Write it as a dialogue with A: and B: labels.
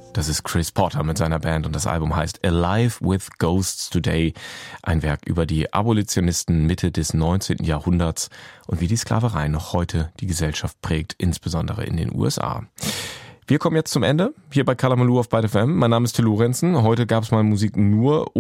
A: Das ist Chris Porter mit seiner Band und das Album heißt Alive with Ghosts Today. Ein Werk über die Abolitionisten Mitte des 19. Jahrhunderts und wie die Sklaverei noch heute die Gesellschaft prägt, insbesondere in den USA. Wir kommen jetzt zum Ende, hier bei Kalamaloo auf Byte FM. Mein Name ist Till Lorenzen. Heute gab es mal Musik nur